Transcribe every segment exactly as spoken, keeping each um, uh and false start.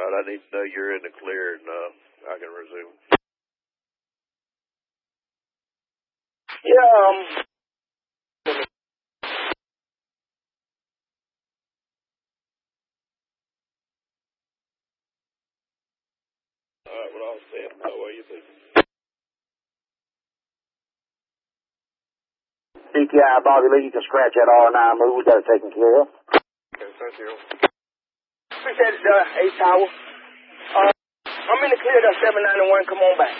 right, I need to know you're in the clear, and uh, I can resume. Yeah, um... All right, well, I'll stand by while you think. C T I, Bobby Lee, you can scratch that R nine move. We got it taken care of. Okay, thank you. Appreciate it, uh, eight Tower. Uh, I'm in the clear at seven ninety-one. Come on back.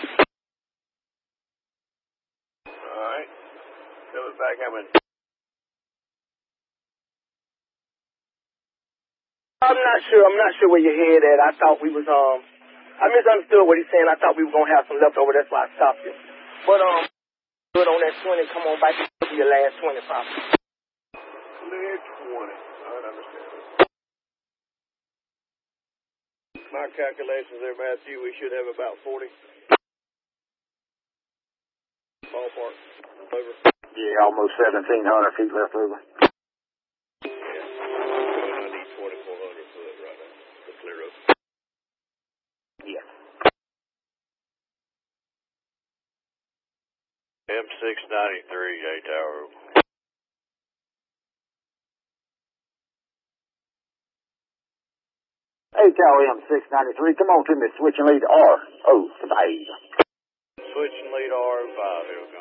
All right. Coming back, how many? I'm not sure. I'm not sure where your head at. I thought we was, um... I misunderstood what he's saying. I thought we were going to have some leftover. That's why I stopped you. But, um... good on that twenty. Come on back to your last twenty, probably. Clear twenty. I understand. My calculations there, Matthew, we should have about forty. Ballpark. Over. Yeah, almost seventeen hundred feet left over. Yeah. I need twenty-four hundred foot right now to clear up. Yeah. M six ninety-three, J Tower. Hey, Tower M six ninety-three, come on to me, switch and lead R. Oh, goodbye. Switch and lead R five,